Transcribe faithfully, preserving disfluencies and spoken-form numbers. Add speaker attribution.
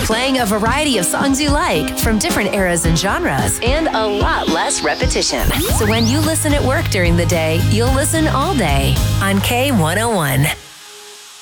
Speaker 1: playing a variety of songs you like from different eras and genres, and a lot less repetition. So when you listen at work during the day, you'll listen all day on K one oh one.